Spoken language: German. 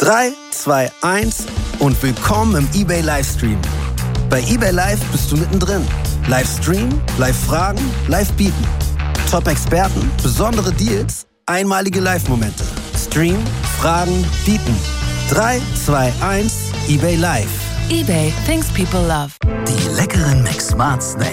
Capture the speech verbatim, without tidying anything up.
drei, zwei, eins und willkommen im eBay Livestream. Bei eBay Live bist du mittendrin. Live streamen, live fragen, live bieten. Top-Experten, besondere Deals, einmalige Live-Momente. Stream, fragen, bieten. drei, zwei, eins, eBay Live. eBay, things people love. Die leckeren McSmart Snacks.